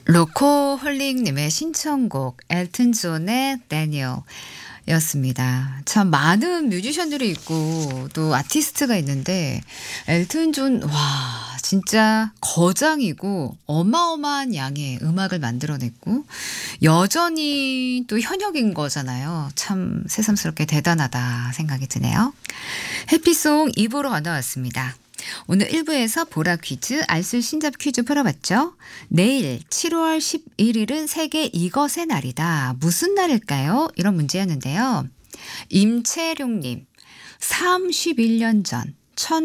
로코홀릭님의 신청곡 엘튼 존의 데니얼 였습니다. 참 많은 뮤지션들이 있고 또 아티스트가 있는데 엘튼 존 와 진짜 거장이고 어마어마한 양의 음악을 만들어냈고 여전히 또 현역인 거잖아요. 참 새삼스럽게 대단하다 생각이 드네요. 해피송 2부로 건너왔습니다. 오늘 1부에서 보라 퀴즈, 알쓸 신잡 퀴즈 풀어봤죠? 내일 7월 11일은 세계 이것의 날이다. 무슨 날일까요? 이런 문제였는데요. 임채룡님, 31년 전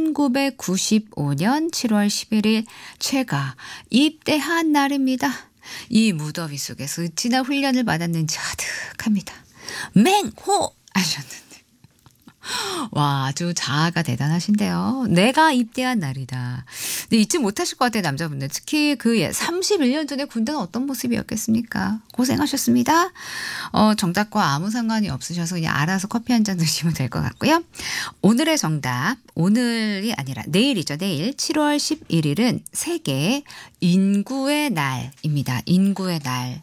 1995년 7월 11일 제가 입대한 날입니다. 이 무더위 속에서 어찌나 훈련을 받았는지 아득합니다. 맹호! 하셨는데. 와, 아주 자아가 대단하신데요. 내가 입대한 날이다. 근데 잊지 못하실 것 같아요, 남자분들. 특히 그 31년 전에 군대는 어떤 모습이었겠습니까? 고생하셨습니다. 정답과 아무 상관이 없으셔서 그냥 알아서 커피 한 잔 드시면 될 것 같고요. 오늘의 정답, 오늘이 아니라 내일이죠. 내일 7월 11일은 세계 인구의 날입니다. 인구의 날.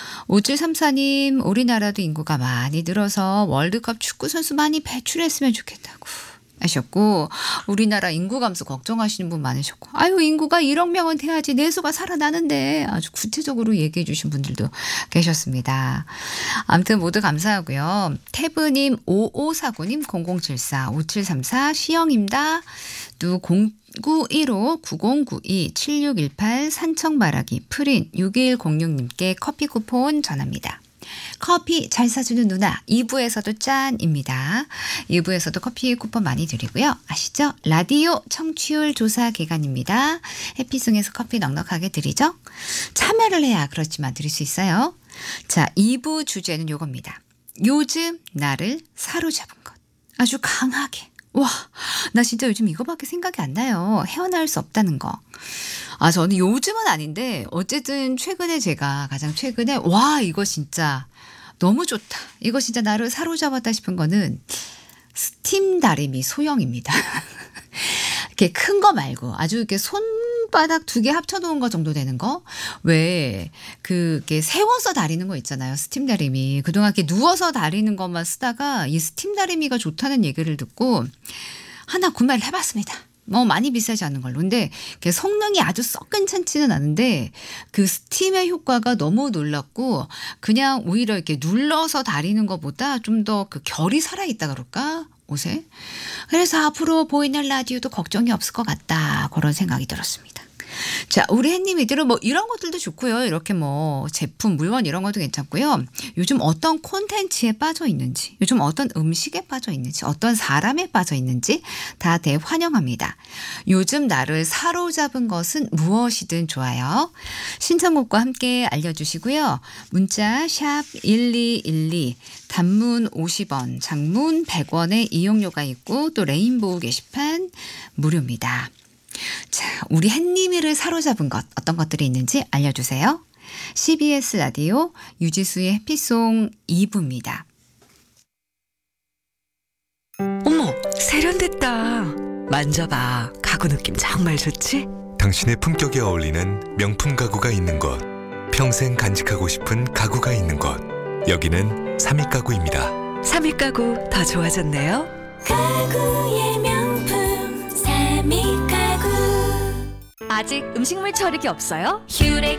5734님, 우리나라도 인구가 많이 늘어서 월드컵 축구 선수 많이 배출했으면 좋겠다고 하셨고, 우리나라 인구 감소 걱정하시는 분 많으셨고, 아유, 인구가 1억 명은 돼야지 내수가 살아나는데 아주 구체적으로 얘기해 주신 분들도 계셨습니다. 아무튼 모두 감사하고요. 태브님, 5549님, 0074, 5734, 시영입니다. 또 0915, 9092, 7618, 산청바라기, 프린, 6106님께 커피 쿠폰 전합니다. 커피 잘 사주는 누나 2부에서도 짠입니다. 2부에서도 커피 쿠폰 많이 드리고요. 아시죠? 라디오 청취율 조사 기간입니다. 해피송에서 커피 넉넉하게 드리죠. 참여를 해야 그렇지만 드릴 수 있어요. 자, 2부 주제는 요겁니다. 요즘 나를 사로잡은 것. 아주 강하게. 와, 나 진짜 요즘 이거밖에 생각이 안 나요. 헤어나올 수 없다는 거. 아, 저는 요즘은 아닌데 어쨌든 최근에 제가 가장 최근에 와, 이거 진짜 너무 좋다. 이거 진짜 나를 사로잡았다 싶은 거는 스팀 다리미 소형입니다. 이렇게 큰 거 말고 아주 이렇게 손바닥 2개 합쳐놓은 거 정도 되는 거? 왜 그게 세워서 다리는 거 있잖아요. 스팀 다리미. 그동안 이렇게 누워서 다리는 것만 쓰다가 이 스팀 다리미가 좋다는 얘기를 듣고 하나 구매를 해봤습니다. 많이 비싸지 않은 걸로. 근데 성능이 아주 썩 괜찮지는 않은데 그 스팀의 효과가 너무 놀랍고 그냥 오히려 이렇게 눌러서 다리는 것보다 좀 더 그 결이 살아있다 그럴까? 옷에. 그래서 앞으로 보이는 라디오도 걱정이 없을 것 같다. 그런 생각이 들었습니다. 자, 우리 햇님이들은 이런 것들도 좋고요. 이렇게 제품, 물건 이런 것도 괜찮고요. 요즘 어떤 콘텐츠에 빠져 있는지, 요즘 어떤 음식에 빠져 있는지, 어떤 사람에 빠져 있는지 다 대환영합니다. 요즘 나를 사로잡은 것은 무엇이든 좋아요. 신청곡과 함께 알려주시고요. 문자 샵 1212, 단문 50원, 장문 100원의 이용료가 있고 또 레인보우 게시판 무료입니다. 자, 우리 햇님이를 사로잡은 것 어떤 것들이 있는지 알려주세요. CBS 라디오 유지수의 해피송 2부입니다. 어머, 세련됐다. 만져봐. 가구 느낌 정말 좋지? 당신의 품격에 어울리는 명품 가구가 있는 곳. 평생 간직하고 싶은 가구가 있는 곳. 여기는 삼익가구입니다. 삼익가구 더 좋아졌네요. 가구의 명품 삼익가구. 아직 음식물 처리기 없어요? 휴렉